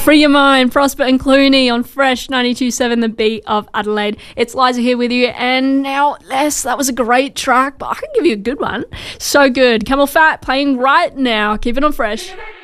Free Your Mind, Prosper and Clooney on Fresh 92.7, the beat of Adelaide. It's Liza here with you. And now, Les, that was a great track, but I can give you a good one. So good. Camel Fat playing right now. Keep it on Fresh.